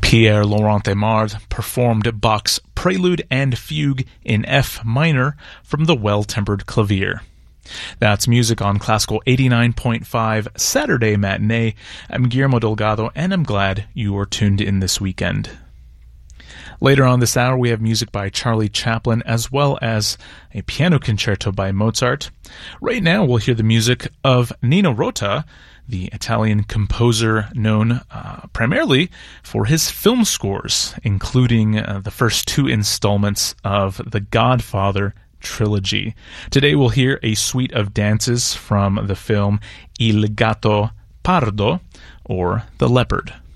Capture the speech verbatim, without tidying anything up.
Pierre-Laurent Aimard performed Bach's Prelude and Fugue in F minor from the Well-Tempered Clavier. That's music on Classical eighty-nine point five Saturday Matinee. I'm Guillermo Delgado, and I'm glad you are tuned in this weekend. Later on this hour, we have music by Charlie Chaplin, as well as a piano concerto by Mozart. Right now, we'll hear the music of Nino Rota, the Italian composer known uh, primarily for his film scores, including uh, the first two installments of the Godfather trilogy. Today we'll hear a suite of dances from the film Il Gatto Pardo, or The Leopard.